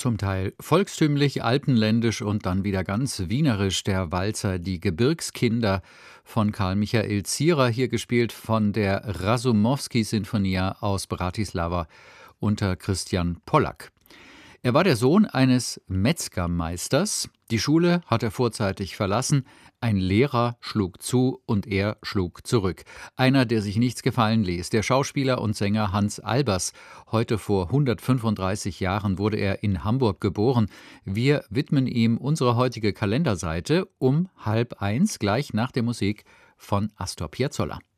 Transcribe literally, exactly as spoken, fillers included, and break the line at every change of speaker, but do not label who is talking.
Zum Teil volkstümlich, alpenländisch und dann wieder ganz wienerisch der Walzer Die Gebirgskinder von Karl Michael Zierer, hier gespielt von der Rasumowski-Sinfonia aus Bratislava unter Christian Pollack. Er war der Sohn eines Metzgermeisters. Die Schule hat er vorzeitig verlassen. Ein Lehrer schlug zu und er schlug zurück. Einer, der sich nichts gefallen ließ. Der Schauspieler und Sänger Hans Albers. Heute vor hundertfünfunddreißig Jahren wurde er in Hamburg geboren. Wir widmen ihm unsere heutige Kalenderseite um halb eins, gleich nach der Musik von Astor Piazzolla.